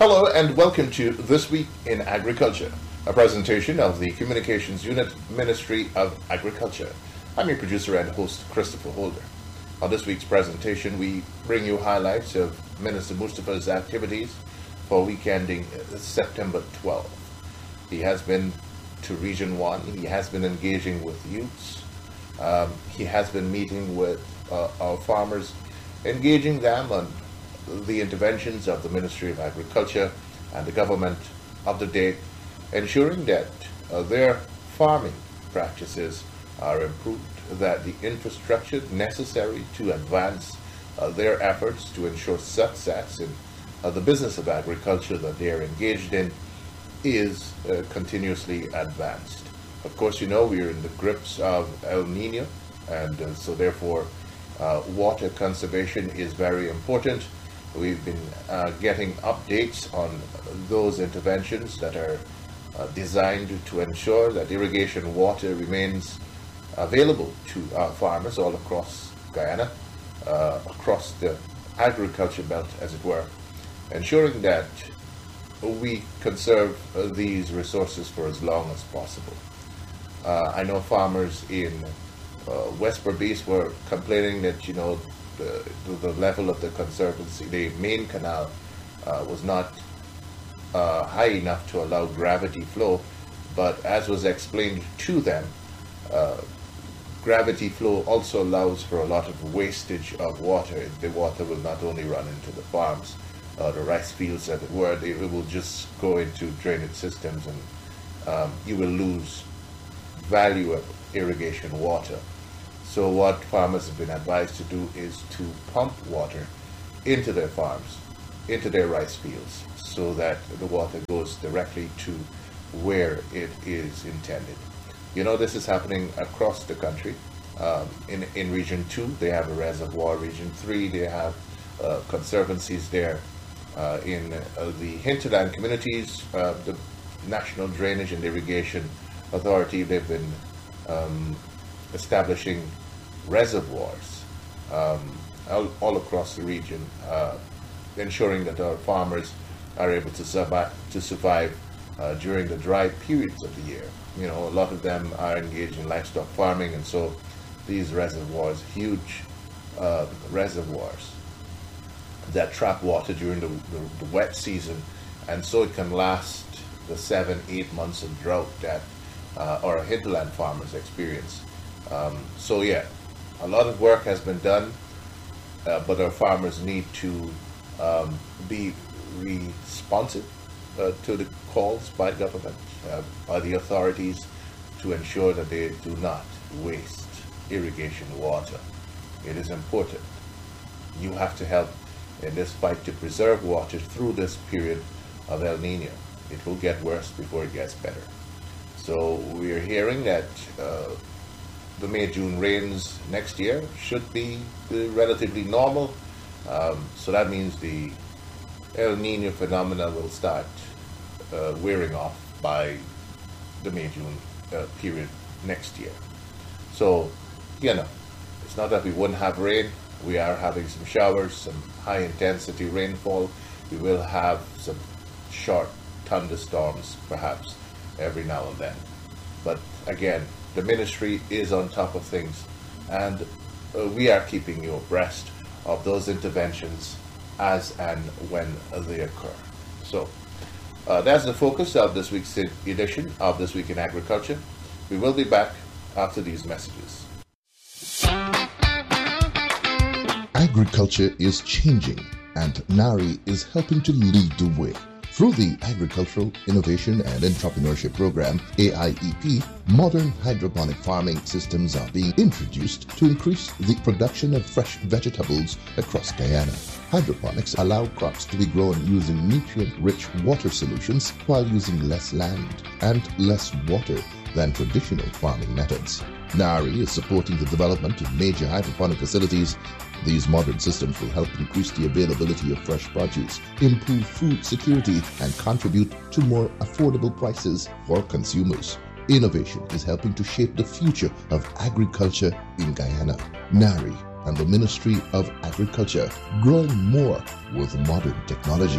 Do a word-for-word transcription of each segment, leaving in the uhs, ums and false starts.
Hello and welcome to This Week in Agriculture, a presentation of the Communications Unit, Ministry of Agriculture. I'm your producer and host, Christopher Holder. On this week's presentation, we bring you highlights of Minister Mustafa's activities for week ending September twelfth. He has been to Region one, he has been engaging with youths, um, he has been meeting with uh, our farmers, engaging them on the interventions of the Ministry of Agriculture and the government of the day, ensuring that uh, their farming practices are improved, that the infrastructure necessary to advance uh, their efforts to ensure success in uh, the business of agriculture that they are engaged in is uh, continuously advanced. Of course, you know, we are in the grips of El Nino, and uh, so therefore uh, water conservation is very important. We've been uh, getting updates on those interventions that are uh, designed to ensure that irrigation water remains available to our farmers all across Guyana, uh, across the agriculture belt, as it were, ensuring that we conserve uh, these resources for as long as possible. Uh, I know farmers in uh, West Berbice were complaining that, you know, The, the level of the conservancy, the main canal, uh, was not uh, high enough to allow gravity flow, but as was explained to them, uh, gravity flow also allows for a lot of wastage of water. The water will not only run into the farms, uh, the rice fields, as it were, it will just go into drainage systems, and um, you will lose value of irrigation water. So what farmers have been advised to do is to pump water into their farms, into their rice fields, so that the water goes directly to where it is intended. You know, this is happening across the country. Um, in, in Region two, they have a reservoir. Region three, they have uh, conservancies there. Uh, in uh, the hinterland communities, uh, the National Drainage and Irrigation Authority, they've been um, establishing reservoirs um, all, all across the region, uh, ensuring that our farmers are able to survive, to survive uh, during the dry periods of the year. You know, a lot of them are engaged in livestock farming, and so these reservoirs, huge uh, reservoirs that trap water during the, the, the wet season, and so it can last the seven, eight months of drought that uh, our hinterland farmers experience. Um, so yeah, a lot of work has been done, uh, but our farmers need to um, be responsive uh, to the calls by government, uh, by the authorities, to ensure that they do not waste irrigation water. It is important. You have to help in this fight to preserve water through this period of El Nino. It will get worse before it gets better. So we're hearing that uh, the May-June rains next year should be uh, relatively normal. Um, so that means the El Nino phenomena will start uh, wearing off by the May-June uh, period next year. So, you know, it's not that we wouldn't have rain. We are having some showers, some high-intensity rainfall. We will have some short thunderstorms, perhaps, every now and then. But again, the ministry is on top of things, and uh, we are keeping you abreast of those interventions as and when they occur. So uh, that's the focus of this week's edition of This Week in Agriculture. We will be back after these messages. Agriculture is changing, and NARI is helping to lead the way. Through the Agricultural Innovation and Entrepreneurship Program, A I E P, modern hydroponic farming systems are being introduced to increase the production of fresh vegetables across Guyana. Hydroponics allow crops to be grown using nutrient-rich water solutions while using less land and less water than traditional farming methods. NARI is supporting the development of major hydroponic facilities. These modern systems will help increase the availability of fresh produce, improve food security, and contribute to more affordable prices for consumers. Innovation is helping to shape the future of agriculture in Guyana. NARI and the Ministry of Agriculture, growing more with modern technology.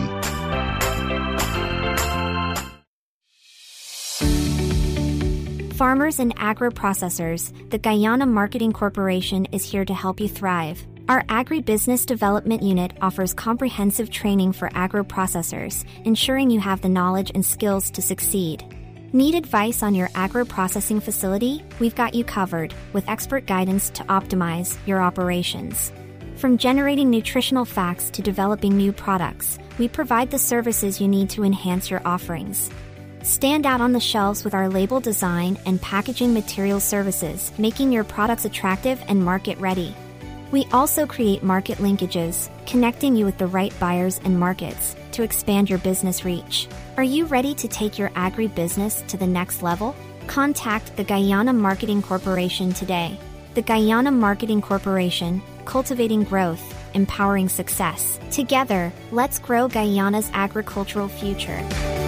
Farmers and agro-processors, the Guyana Marketing Corporation is here to help you thrive. Our Agribusiness Development Unit offers comprehensive training for agro-processors, ensuring you have the knowledge and skills to succeed. Need advice on your agro-processing facility? We've got you covered, with expert guidance to optimize your operations. From generating nutritional facts to developing new products, we provide the services you need to enhance your offerings. Stand out on the shelves with our label design and packaging material services, making your products attractive and market-ready. We also create market linkages, connecting you with the right buyers and markets to expand your business reach. Are you ready to take your agribusiness to the next level? Contact the Guyana Marketing Corporation today. The Guyana Marketing Corporation, cultivating growth, empowering success. Together, let's grow Guyana's agricultural future.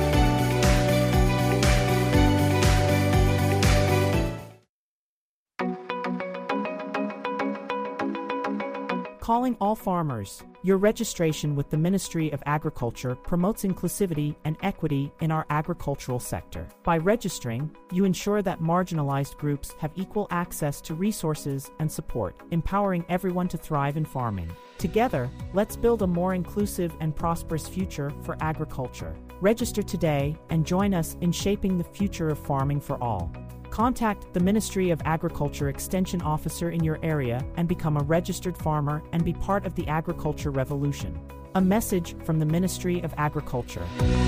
Calling all farmers. Your registration with the Ministry of Agriculture promotes inclusivity and equity in our agricultural sector. By registering, you ensure that marginalized groups have equal access to resources and support, empowering everyone to thrive in farming. Together, let's build a more inclusive and prosperous future for agriculture. Register today and join us in shaping the future of farming for all. Contact the Ministry of Agriculture Extension Officer in your area and become a registered farmer and be part of the agriculture revolution. A message from the Ministry of Agriculture.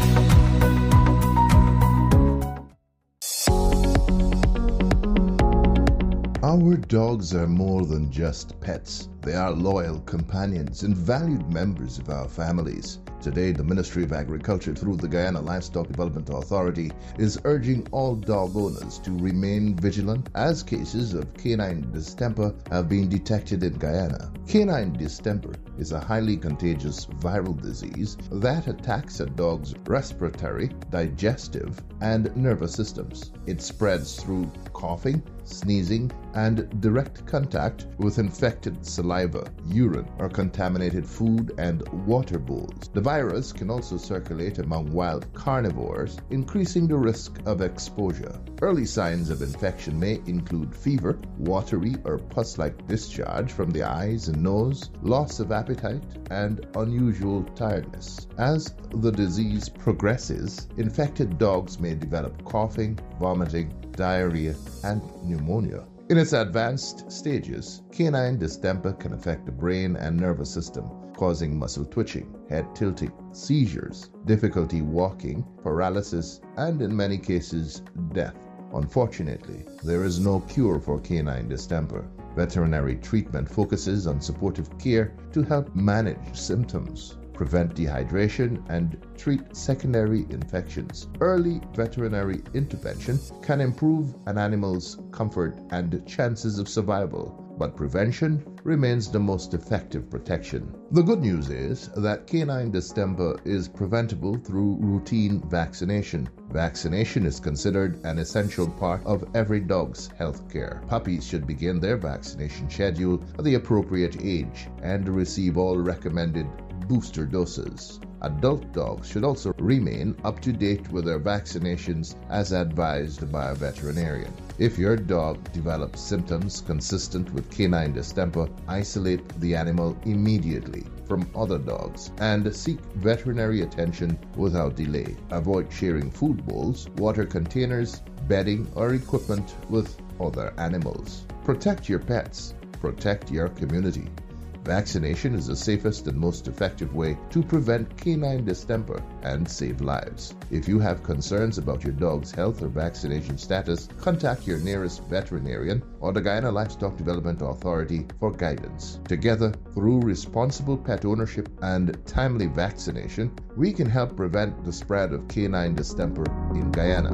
Our dogs are more than just pets. They are loyal companions and valued members of our families. Today, the Ministry of Agriculture, through the Guyana Livestock Development Authority, is urging all dog owners to remain vigilant as cases of canine distemper have been detected in Guyana. Canine distemper is a highly contagious viral disease that attacks a dog's respiratory, digestive, and nervous systems. It spreads through coughing, sneezing, and direct contact with infected saliva, urine, or contaminated food and water bowls. The virus can also circulate among wild carnivores, increasing the risk of exposure. Early signs of infection may include fever, watery or pus-like discharge from the eyes and nose, loss of appetite, and unusual tiredness. As the disease progresses, infected dogs may develop coughing, vomiting, diarrhea, and pneumonia. In its advanced stages, canine distemper can affect the brain and nervous system, causing muscle twitching, head tilting, seizures, difficulty walking, paralysis, and in many cases, death. Unfortunately, there is no cure for canine distemper. Veterinary treatment focuses on supportive care to help manage symptoms, prevent dehydration, and treat secondary infections. Early veterinary intervention can improve an animal's comfort and chances of survival, but prevention remains the most effective protection. The good news is that canine distemper is preventable through routine vaccination. Vaccination is considered an essential part of every dog's health care. Puppies should begin their vaccination schedule at the appropriate age and receive all recommended booster doses. Adult dogs should also remain up to date with their vaccinations as advised by a veterinarian. If your dog develops symptoms consistent with canine distemper, isolate the animal immediately from other dogs and seek veterinary attention without delay. Avoid sharing food bowls, water containers, bedding, or equipment with other animals. Protect your pets. Protect your community. Vaccination is the safest and most effective way to prevent canine distemper and save lives. If you have concerns about your dog's health or vaccination status, contact your nearest veterinarian or the Guyana Livestock Development Authority for guidance. Together, through responsible pet ownership and timely vaccination, we can help prevent the spread of canine distemper in Guyana.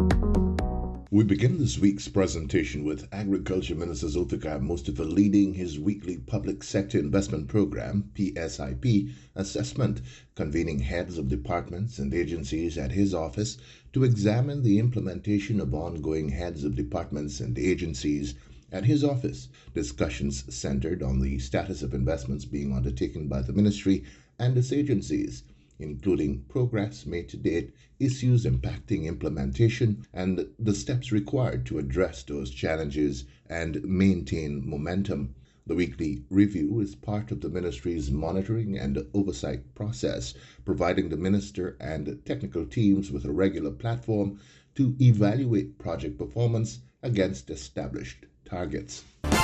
We begin this week's presentation with Agriculture Minister Zulfikar Mustafa leading his weekly Public Sector Investment Program, P S I P, assessment, convening heads of departments and agencies at his office to examine the implementation of ongoing heads of departments and agencies At his office, discussions centered on the status of investments being undertaken by the ministry and its agencies, including progress made to date, issues impacting implementation, and the steps required to address those challenges and maintain momentum. The weekly review is part of the ministry's monitoring and oversight process, providing the minister and technical teams with a regular platform to evaluate project performance against established targets.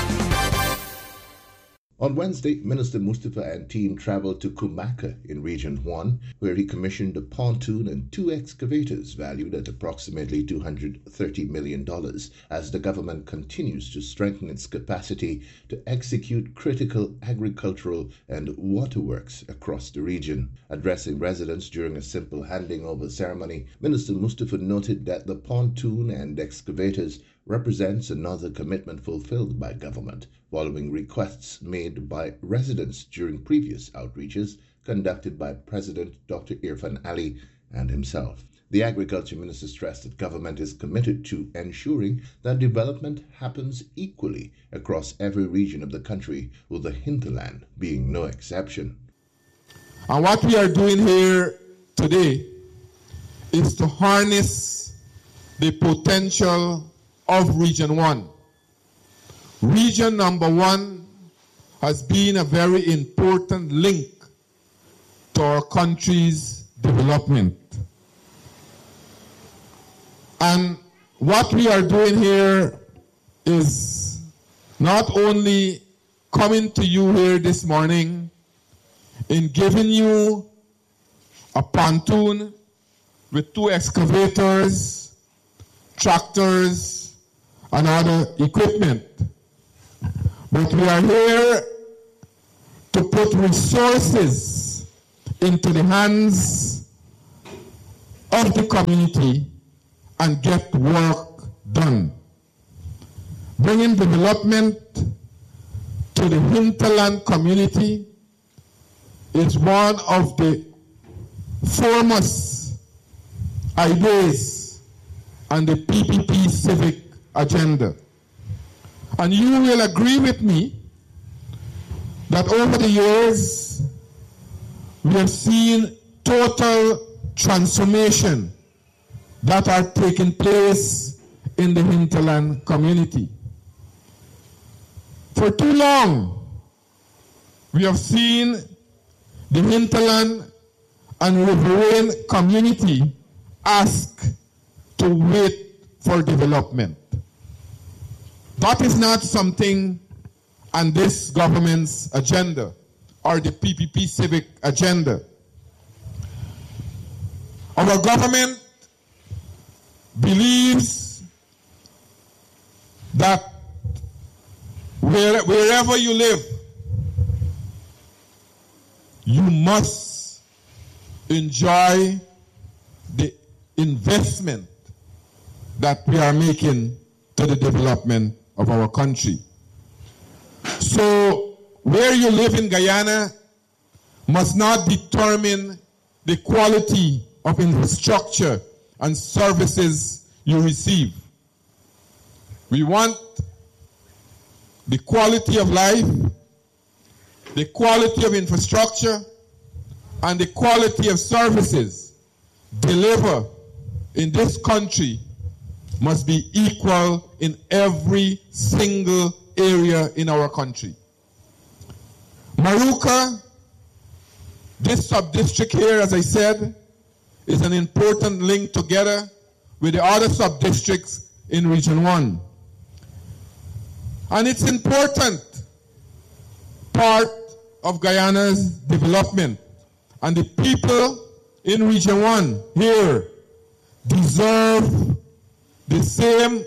On Wednesday, Minister Mustafa and team traveled to Kumaka in Region one, where he commissioned a pontoon and two excavators valued at approximately two hundred thirty million dollars as the government continues to strengthen its capacity to execute critical agricultural and waterworks across the region. Addressing residents during a simple handing over ceremony, Minister Mustafa noted that the pontoon and excavators represents another commitment fulfilled by government, following requests made by residents during previous outreaches conducted by President Doctor Irfan Ali and himself. The Agriculture Minister stressed that government is committed to ensuring that development happens equally across every region of the country, with the hinterland being no exception. And what we are doing here today is to harness the potential of Region one. Region number one has been a very important link to our country's development. And what we are doing here is not only coming to you here this morning in giving you a pontoon with two excavators, tractors, and other equipment, but we are here to put resources into the hands of the community and get work done. Bringing development to the hinterland community is one of the foremost ideas on the P P P civic agenda. And you will agree with me that over the years we have seen total transformation that are taking place in the hinterland community. For too long, we have seen the hinterland and riverine community ask to wait for development. That is not something on this government's agenda or the P P P civic agenda. Our government believes that where, wherever you live, you must enjoy the investment that we are making to the development of our country. So where you live in Guyana must not determine the quality of infrastructure and services you receive. We want the quality of life, the quality of infrastructure, and the quality of services delivered in this country must be equal in every single area in our country. Maruka, this sub-district here, as I said, is an important link together with the other sub-districts in Region one. And it's important part of Guyana's development. And the people in Region one here deserve the same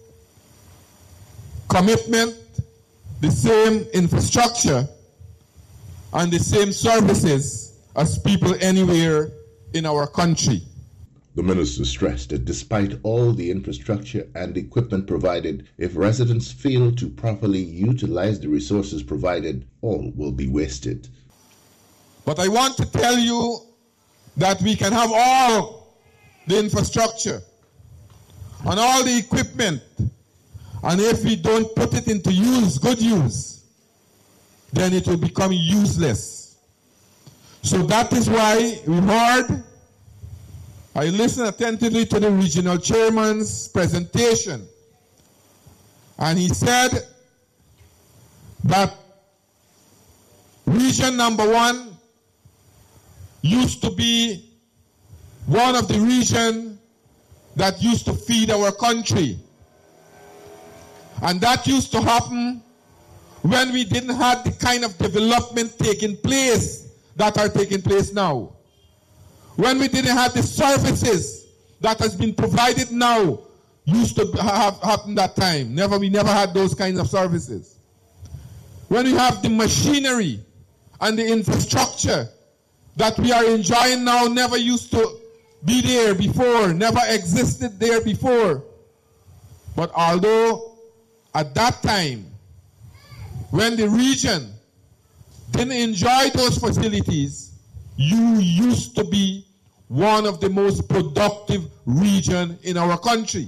commitment, the same infrastructure, and the same services as people anywhere in our country. The minister stressed that despite all the infrastructure and equipment provided, if residents fail to properly utilize the resources provided, all will be wasted. But I want to tell you that we can have all the infrastructure and all the equipment And if we don't put it into use, good use, then it will become useless. So that is why we heard, I listened attentively to the regional chairman's presentation. And he said that region number one used to be one of the regions that used to feed our country. And that used to happen when we didn't have the kind of development taking place that are taking place now. When we didn't have the services that has been provided now, used to have happened that time. Never, we never had those kinds of services. When we have the machinery and the infrastructure that we are enjoying now, never used to be there before, never existed there before. But although at that time, when the region didn't enjoy those facilities, you used to be one of the most productive regions in our country.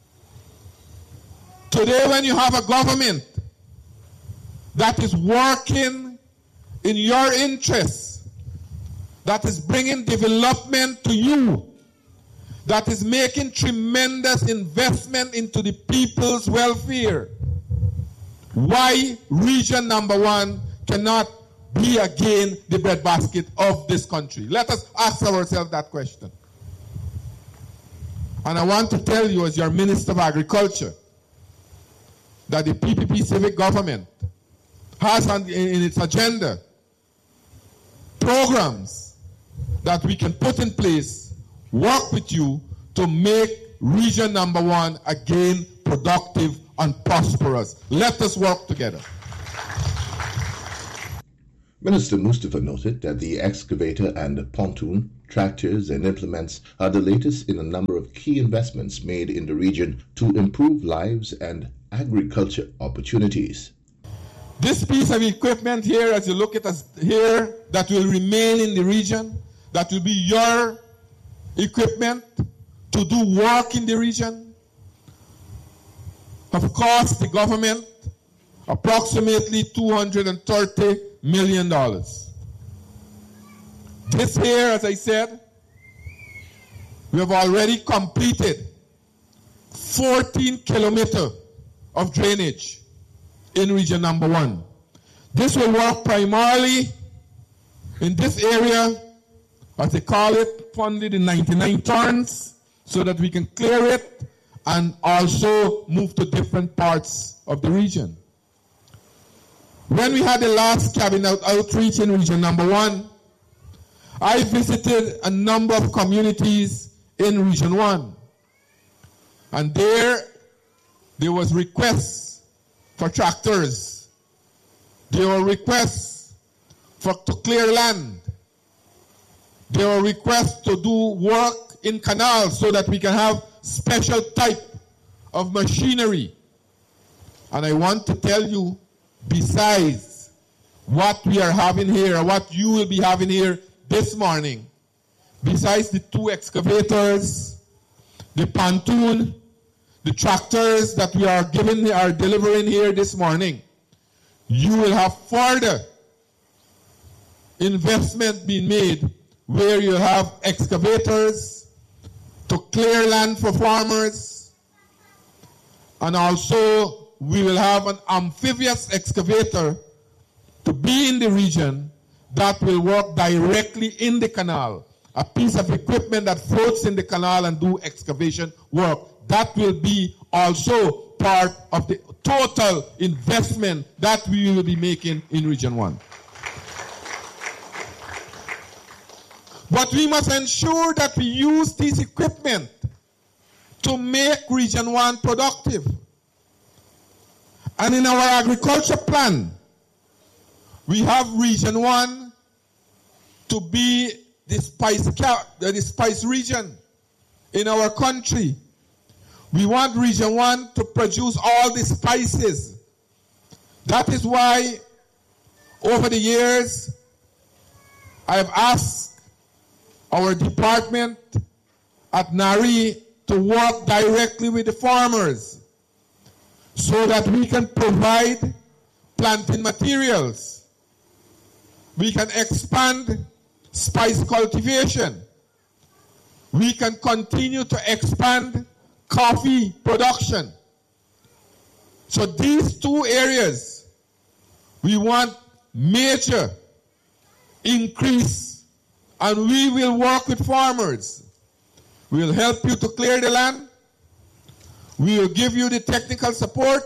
Today, when you have a government that is working in your interests, that is bringing development to you, that is making tremendous investment into the people's welfare, why region number one cannot be again the breadbasket of this country? Let us ask ourselves that question. And I want to tell you, as your Minister of Agriculture, that the P P P civic government has on, in its agenda programs that we can put in place, work with you to make region number one again productive and prosperous. Let us work together. Minister Mustafa noted that the excavator and pontoon, tractors and implements are the latest in a number of key investments made in the region to improve lives and agriculture opportunities. This piece of equipment here, as you look at us here, that will remain in the region, that will be your equipment to do work in the region. Of course, the government, approximately two hundred thirty million dollars. This here, as I said, we have already completed fourteen kilometers of drainage in region number one. This will work primarily in this area, as they call it, funded in ninety-nine turns, so that we can clear it and also move to different parts of the region. When we had the last cabinet outreach in region number one, I visited a number of communities in region one. And there, there was requests for tractors. There were requests for to clear land. There were requests to do work in canals so that we can have special type of machinery. And I want to tell you, besides what we are having here, what you will be having here this morning, besides the two excavators, the pontoon, the tractors that we are giving, are delivering here this morning, you will have further investment being made where you have excavators to clear land for farmers, and also we will have an amphibious excavator to be in the region that will work directly in the canal, a piece of equipment that floats in the canal and do excavation work. That will be also part of the total investment that we will be making in region one. But we must ensure that we use this equipment to make region one productive. And in our agriculture plan, we have region one to be the spice, cap, the spice region in our country. We want region one to produce all the spices. That is why over the years I have asked our department at NARI to work directly with the farmers so that we can provide planting materials. We can expand spice cultivation. We can continue to expand coffee production. So these two areas, we want major increase, and we will work with farmers. We will help you to clear the land. We will give you the technical support,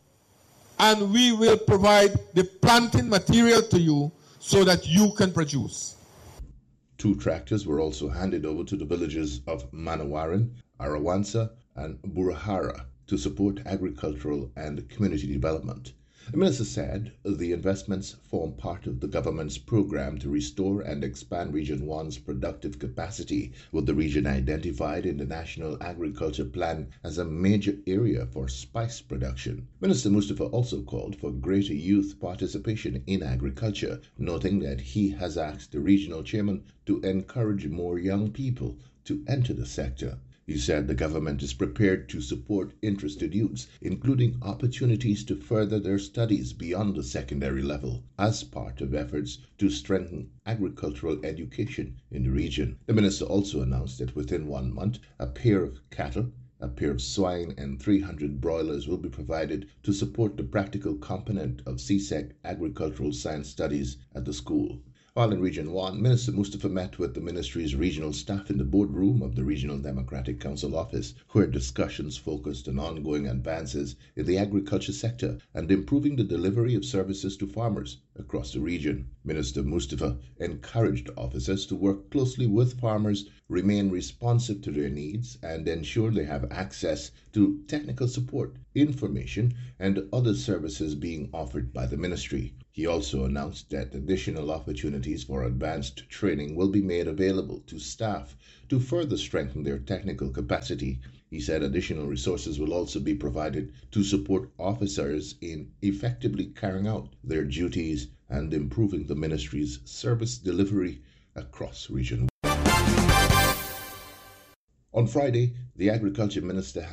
and we will provide the planting material to you so that you can produce. Two tractors were also handed over to the villages of Manawaran, Arawansa, and Burahara to support agricultural and community development. The minister said the investments form part of the government's program to restore and expand Region one's productive capacity, with the region identified in the National Agriculture Plan as a major area for spice production. Minister Mustafa also called for greater youth participation in agriculture, noting that he has asked the regional chairman to encourage more young people to enter the sector. He said the government is prepared to support interested youths, including opportunities to further their studies beyond the secondary level, as part of efforts to strengthen agricultural education in the region. The minister also announced that within one month, a pair of cattle, a pair of swine, and three hundred broilers will be provided to support the practical component of C S E C agricultural science studies at the school. While in Region one, Minister Mustafa met with the ministry's regional staff in the boardroom of the Regional Democratic Council office, where discussions focused on ongoing advances in the agriculture sector and improving the delivery of services to farmers across the region. Minister Mustafa encouraged officers to work closely with farmers, remain responsive to their needs, and ensure they have access to technical support, information, and other services being offered by the ministry. He also announced that additional opportunities for advanced training will be made available to staff to further strengthen their technical capacity. He said additional resources will also be provided to support officers in effectively carrying out their duties and improving the ministry's service delivery across Region one. On Friday, the Agriculture Minister